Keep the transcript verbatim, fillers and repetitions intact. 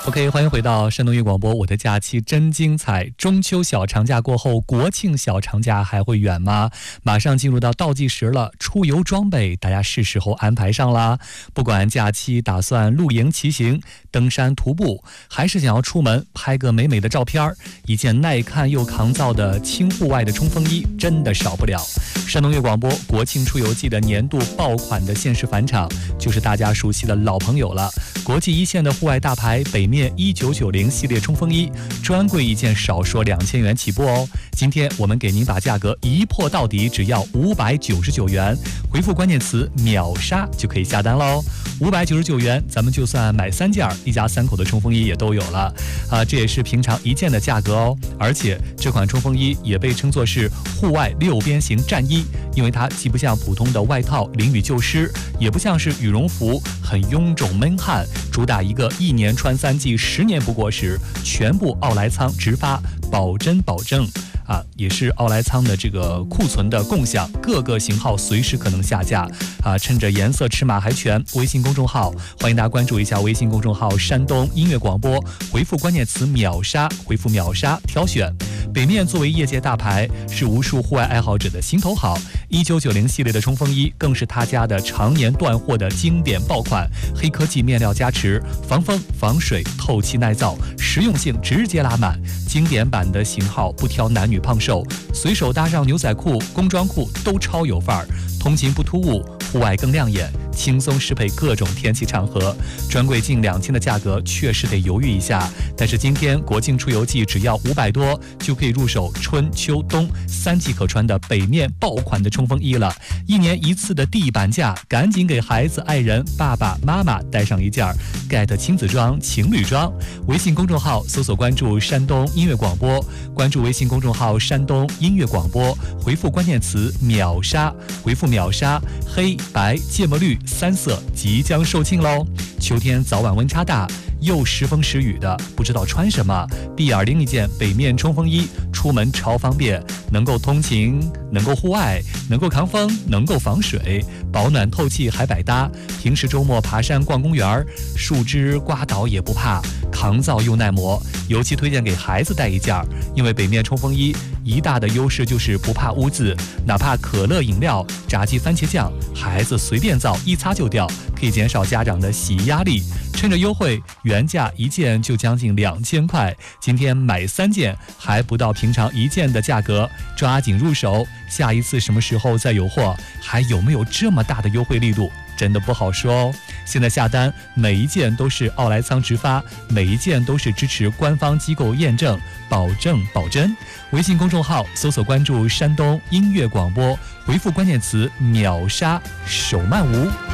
OK， 欢迎回到山东音乐广播。我的假期真精彩！中秋小长假过后，国庆小长假还会远吗？马上进入到倒计时了，出游装备大家是时候安排上啦。不管假期打算露营、骑行、登山、徒步，还是想要出门拍个美美的照片，一件耐看又抗造的轻户外的冲锋衣真的少不了。山东音乐广播国庆出游季的年度爆款的限时返场，就是大家熟悉的老朋友了。国际一线的户外大牌北面一九九零系列冲锋衣，专柜一件少说两千元起步哦。今天我们给您把价格一破到底，只要五百九十九元，回复关键词秒杀就可以下单喽。五百九十九元，咱们就算买三件，一家三口的冲锋衣也都有了啊！这也是平常一件的价格哦。而且这款冲锋衣也被称作是户外六边形战衣，因为它既不像普通的外套淋雨就湿，也不像是羽绒服很臃肿闷汗，主打一个一年穿三季，十年不过时，全部奥莱仓直发，保真保证啊，也是奥莱仓的这个库存的共享，各个型号随时可能下架啊！趁着颜色尺码还全，微信公众号欢迎大家关注一下微信公众号山东音乐广播，回复关键词秒杀，回复秒杀挑选。北面作为业界大牌，是无数户外爱好者的心头好。一九九零系列的冲锋衣更是他家的常年断货的经典爆款，黑科技面料加持，防风防水，透气耐造，实用性直接拉满。经典版的型号不挑男女胖瘦，随手搭上牛仔裤、工装裤都超有范儿，通勤不突兀，户外更亮眼，轻松适配各种天气场合。专柜近两千的价格确实得犹豫一下，但是今天国庆出游季只要五百多，就可以入手春秋冬三季可穿的北面爆款的冲锋衣了。一年一次的地板价，赶紧给孩子、爱人、爸爸妈妈带上一件 get 亲子装、情侣装。微信公众号搜索关注山东音乐广播，关注微信公众号山东音乐广播，回复关键词秒杀，回复秒杀，黑白芥末绿三色即将售罄喽。秋天早晚温差大，又时风时雨的，不知道穿什么，闭耳拎一件北面冲锋衣，出门超方便，能够通勤，能够户外，能够抗风，能够防水，保暖透气还百搭。平时周末爬山逛公园，树枝刮倒也不怕，抗造又耐磨。尤其推荐给孩子带一件，因为北面冲锋衣一大的优势就是不怕污渍，哪怕可乐饮料、炸鸡番茄酱，孩子随便造一擦就掉，可以减少家长的洗衣压力。趁着优惠，原价一件就将近两千块，今天买三件还不到平常一件的价格，抓紧入手。下一次什么时候再有货，还有没有这么大的优惠力度，真的不好说哦。现在下单每一件都是奥莱仓直发，每一件都是支持官方机构验证，保证保真。微信公众号搜索关注山东音乐广播，回复关键词秒杀，手慢无。